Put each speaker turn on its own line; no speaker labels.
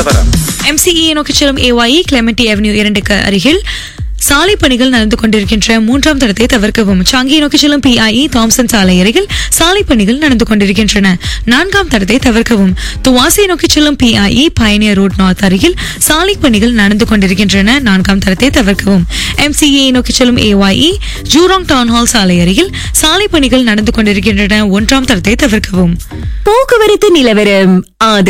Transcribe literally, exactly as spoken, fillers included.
நிலவரம்.
எம்சிஇ நோக்கி செல்லும் ஏஒய்இ கிளெமெண்டி அவென்யூ இரண்டுக்கு அருகில் சாலை பணிகள் நடந்து கொண்டிருக்கின்ற மூன்றாம் தடத்தை தவிர்க்கவும். சாங்கி நோக்கி செல்லும் பிஐஇ தாம்சன் சாலை அருகில் சாலை பணிகள் நடந்து கொண்டிருக்கின்றன. நான்காம் தடத்தை தவிர்க்கவும். துவாசி நோக்கி செல்லும் பிஐஇ பயணியர் ரோட் நார்த் அருகில் சாலை பணிகள் நடந்து கொண்டிருக்கின்றன. நான்காம் தடத்தை தவிர்க்கவும். எம்சிஇ நோக்கி செல்லும் ஏஒய்இ ஜூராங் டவுன் ஹால் சாலை அருகில் சாலை பணிகள் நடந்து கொண்டிருக்கின்றன. ஒன்றாம் தடத்தை தவிர்க்கவும்.
போக்குவரத்து நிலவரம்.